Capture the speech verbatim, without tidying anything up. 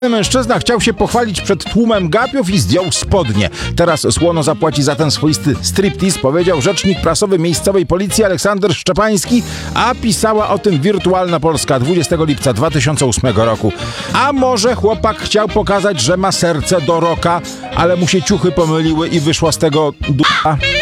Mężczyzna chciał się pochwalić przed tłumem gapiów i zdjął spodnie. Teraz słono zapłaci za ten swoisty striptease, powiedział rzecznik prasowy miejscowej policji Aleksander Szczepański, a pisała o tym Wirtualna Polska dwudziestego lipca dwa tysiące ósmego roku. A może chłopak chciał pokazać, że ma serce do rocka, ale mu się ciuchy pomyliły i wyszła z tego d***a.